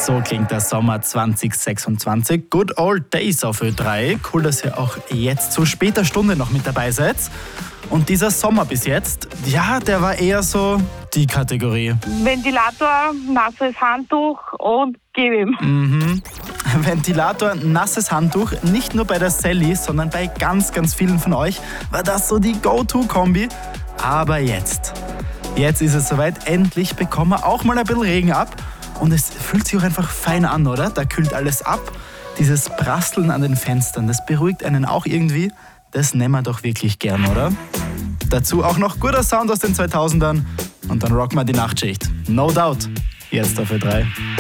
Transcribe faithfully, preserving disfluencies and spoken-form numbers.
So klingt der Sommer zwanzig sechsundzwanzig. Good old days auf Ö drei. Cool, dass ihr auch jetzt zu später Stunde noch mit dabei seid. Und dieser Sommer bis jetzt, ja, der war eher so die Kategorie. Ventilator, nasses Handtuch und gib ihm. Mhm. Ventilator, nasses Handtuch, nicht nur bei der Sally, sondern bei ganz, ganz vielen von euch war das so die Go-To-Kombi. Aber jetzt, jetzt ist es soweit, endlich bekommen wir auch mal ein bisschen Regen ab. Und es fühlt sich auch einfach fein an, oder? Da kühlt alles ab. Dieses Prasseln an den Fenstern, das beruhigt einen auch irgendwie. Das nehmen wir doch wirklich gern, oder? Dazu auch noch guter Sound aus den zweitausendern. Und dann rocken wir die Nachtschicht. No doubt. Jetzt auf Ö drei.